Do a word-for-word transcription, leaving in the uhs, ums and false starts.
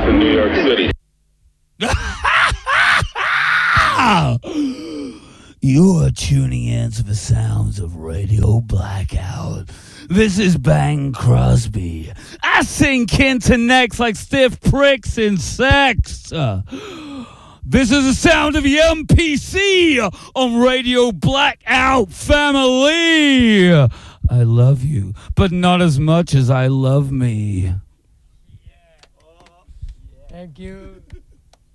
in New York City. You're tuning in to the sounds of Radio Blackout. This is Bang Crosby. I sing Kinta necks like stiff pricks in sex. Uh, this is the sound of the M P C on Radio Blackout family. I love you, but not as much as I love me. Thank you.